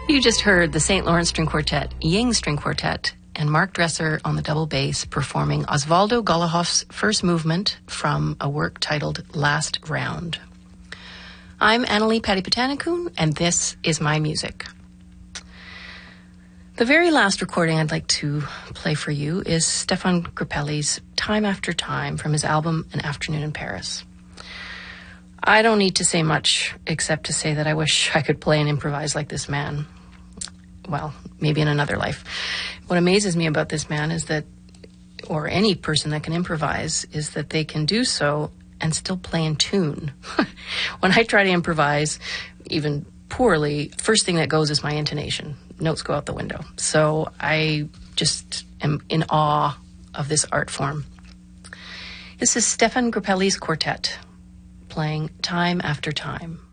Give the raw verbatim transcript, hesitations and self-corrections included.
You just heard the Saint Lawrence String Quartet, Ying String Quartet, and Mark Dresser on the double bass performing Osvaldo Golohov's first movement from a work titled Last Round. I'm Annalie Patipatanikun, and this is my music. The very last recording I'd like to play for you is Stefan Grappelli's Time After Time from his album An Afternoon in Paris. I don't need to say much except to say that I wish I could play and improvise like this man. Well, maybe in another life. What amazes me about this man is that, or any person that can improvise, is that they can do so and still play in tune. When I try to improvise, even poorly, first thing that goes is my intonation. Notes go out the window. So I just am in awe of this art form. This is Stefan Grappelli's quartet playing Time After Time.